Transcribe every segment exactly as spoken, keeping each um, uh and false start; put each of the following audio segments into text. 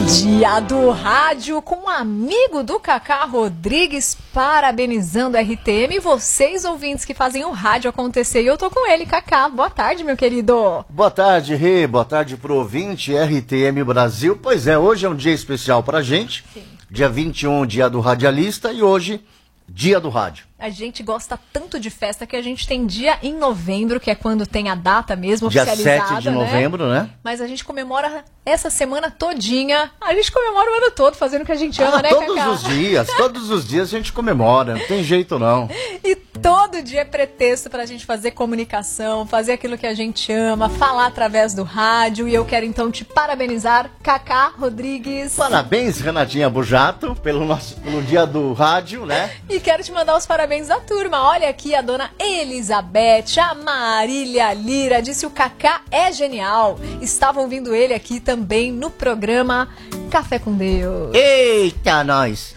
Dia do Rádio com um amigo do Cacá Rodrigues, parabenizando a R T M e vocês ouvintes que fazem o rádio acontecer. E eu tô com ele, Cacá. Boa tarde, meu querido. Boa tarde, Rê. Boa tarde pro ouvinte R T M Brasil. Pois é, hoje é um dia especial pra gente. Sim. Dia vinte e um, dia do radialista, e hoje, dia do rádio. A gente gosta tanto de festa que a gente tem dia em novembro, que é quando tem a data mesmo dia oficializada, sete de novembro, né? né? Mas a gente comemora essa semana todinha. A gente comemora o ano todo fazendo o que a gente ama, ah, né, todos Cacá? os dias, todos os dias a gente comemora, não tem jeito não. E todo dia é pretexto pra gente fazer comunicação, fazer aquilo que a gente ama, falar através do rádio. E eu quero então te parabenizar, Cacá Rodrigues. Parabéns, Renatinha Bujato, pelo, nosso, pelo dia do rádio, né? E quero te mandar os parabéns da turma. Olha aqui a dona Elizabeth, a Marília Lira, disse o Cacá é genial. Estava ouvindo ele aqui também no programa Café com Deus. Eita, nós!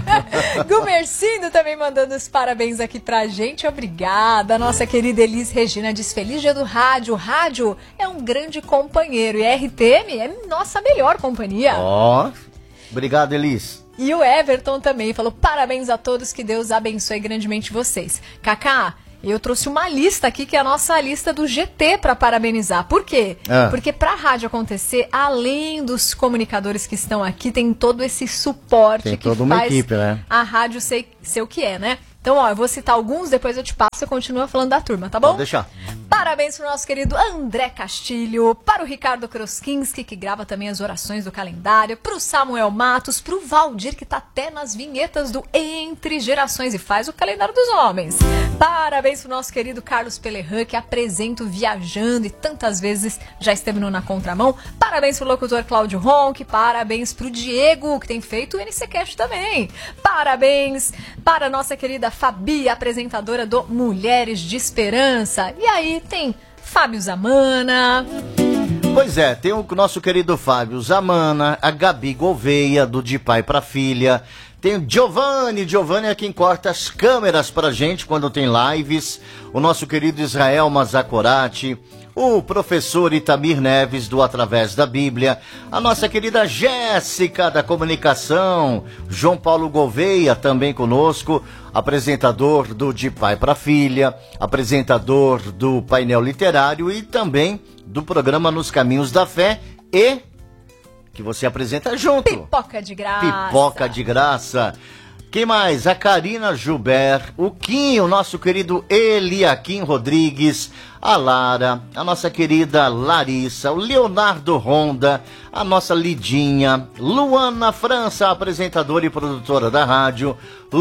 Gumercindo também mandando os parabéns aqui pra gente. Obrigada. Nossa querida Elis Regina diz feliz dia do rádio. O rádio é um grande companheiro e a R T M é nossa melhor companhia. Ó, oh, obrigado, Elis. E o Everton também falou parabéns a todos, que Deus abençoe grandemente vocês. Cacá, eu trouxe uma lista aqui, que é a nossa lista do G T para parabenizar. Por quê? Ah. Porque para a rádio acontecer, além dos comunicadores que estão aqui, tem todo esse suporte tem que toda faz uma equipe, né? A rádio ser, ser o que é, né? Então, ó, eu vou citar alguns, depois eu te passo e você continua falando da turma, tá bom? Pode deixar. Parabéns pro nosso querido André Castilho, para o Ricardo Kroskinski, que grava também as orações do calendário, pro Samuel Matos, pro Valdir, que tá até nas vinhetas do Entre Gerações e faz o calendário dos homens. Parabéns pro nosso querido Carlos Pelerran, que apresenta o Viajando e tantas vezes já esteve no Na Contramão. Parabéns pro locutor Cláudio Ronck, parabéns pro Diego, que tem feito o N C Cast também. Parabéns para a nossa querida Fabi, apresentadora do Mulheres de Esperança. E aí tem Fábio Zamana. Pois é, tem o nosso querido Fábio Zamana, a Gabi Gouveia, do De Pai pra Filha. Tem o Giovanni, Giovanni é quem corta as câmeras pra gente quando tem lives. O nosso querido Israel Mazacorati, o professor Itamir Neves, do Através da Bíblia, a nossa querida Jéssica, da Comunicação, João Paulo Gouveia, também conosco, apresentador do De Pai para Filha, apresentador do Painel Literário e também do programa Nos Caminhos da Fé e que você apresenta junto. Pipoca de Graça. Pipoca de Graça. Quem mais? A Karina Gilbert, o Kim, o nosso querido Eliakim Rodrigues, a Lara, a nossa querida Larissa, o Leonardo Ronda, a nossa Lidinha, Luana França, apresentadora e produtora da rádio,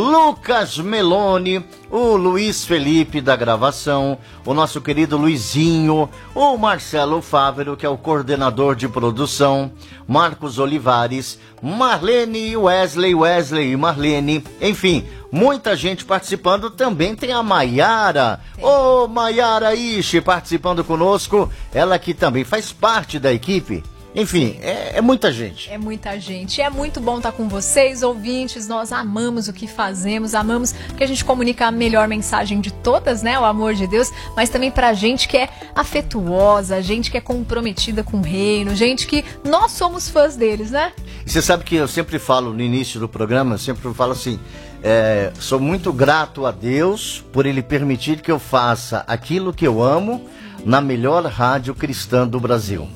Lucas Meloni, o Luiz Felipe da gravação, o nosso querido Luizinho, o Marcelo Fávero, que é o coordenador de produção, Marcos Olivares, Marlene Wesley, Wesley e Marlene, enfim, muita gente participando. Também tem a Maiara, ô oh, Maiara Ishi participando conosco, ela que também faz parte da equipe. Enfim, é, é muita gente. É muita gente. É muito bom estar com vocês, ouvintes. Nós amamos o que fazemos, amamos que a gente comunica a melhor mensagem de todas, né? O amor de Deus, mas também pra gente que é afetuosa, gente que é comprometida com o reino, gente que nós somos fãs deles, né? E você sabe que eu sempre falo no início do programa, eu sempre falo assim, é, sou muito grato a Deus por Ele permitir que eu faça aquilo que eu amo na melhor rádio cristã do Brasil.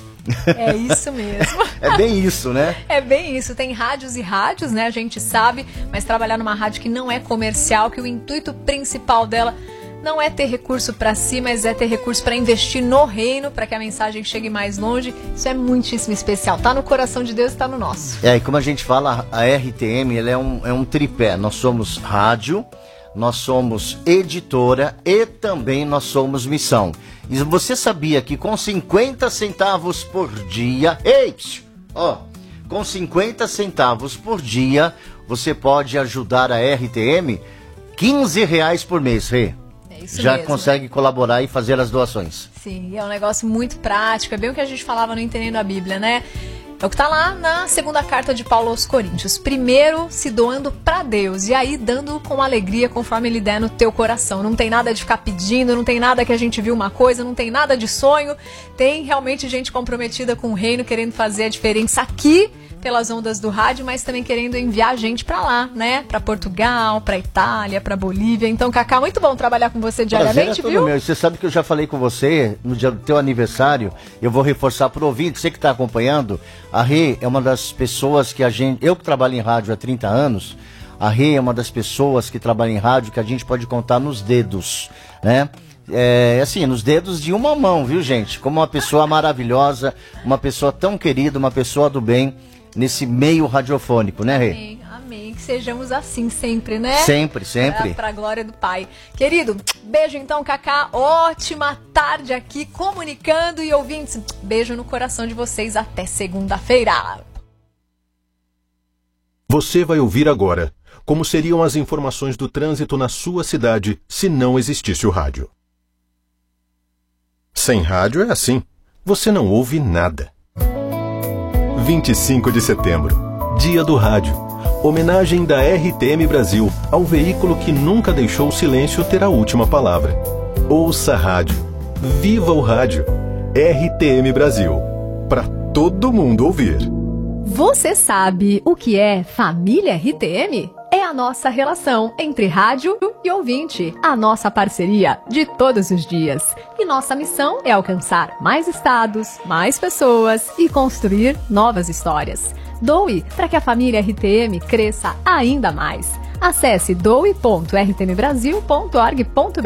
É isso mesmo. É bem isso, né? É bem isso. Tem rádios e rádios, né? A gente sabe, mas trabalhar numa rádio que não é comercial, que o intuito principal dela não é ter recurso para si, mas é ter recurso para investir no reino, para que a mensagem chegue mais longe. Isso é muitíssimo especial. Tá no coração de Deus e tá no nosso. É, e como a gente fala, a R T M ela é, um, é um tripé. Nós somos rádio, nós somos editora e também nós somos missão. E você sabia que com cinquenta centavos por dia, ei, ó, com cinquenta centavos por dia, você pode ajudar a R T M quinze reais por mês, Rê. É isso Já mesmo. consegue colaborar e fazer as doações. Sim, é um negócio muito prático, é bem o que a gente falava no Entendendo a Bíblia, né? É o que tá lá na segunda carta de Paulo aos Coríntios. Primeiro se doando pra Deus e aí dando com alegria conforme Ele der no teu coração. Não tem nada de ficar pedindo, não tem nada que a gente viu uma coisa, não tem nada de sonho. Tem realmente gente comprometida com o reino, querendo fazer a diferença aqui pelas ondas do rádio, mas também querendo enviar gente pra lá, né? Pra Portugal, pra Itália, pra Bolívia. Então, Cacá, muito bom trabalhar com você diariamente, é viu? Meu. Você sabe que eu já falei com você no dia do teu aniversário. Eu vou reforçar pro ouvinte, você que tá acompanhando. A Rê é uma das pessoas que a gente... Eu que trabalho em rádio há trinta anos, a Rê é uma das pessoas que trabalha em rádio que a gente pode contar nos dedos, né? É, assim, nos dedos de uma mão, viu, gente? Como uma pessoa maravilhosa, uma pessoa tão querida, uma pessoa do bem nesse meio radiofônico, né, Rê? Amém, amém. Que sejamos assim sempre, né? Sempre, sempre. Pra, pra glória do Pai. Querido, beijo então, Cacá. Ótima tarde aqui, comunicando e ouvintes. Beijo no coração de vocês. Até segunda-feira. Você vai ouvir agora como seriam as informações do trânsito na sua cidade se não existisse o rádio. Sem rádio é assim. Você não ouve nada. vinte e cinco de setembro, Dia do Rádio. Homenagem da R T M Brasil ao veículo que nunca deixou o silêncio ter a última palavra. Ouça rádio. Viva o rádio. R T M Brasil. Para todo mundo ouvir. Você sabe o que é Família R T M? É a nossa relação entre rádio e ouvinte, a nossa parceria de todos os dias. E nossa missão é alcançar mais estados, mais pessoas e construir novas histórias. Doe para que a família R T M cresça ainda mais. Acesse doe ponto r t m brasil ponto org ponto b r.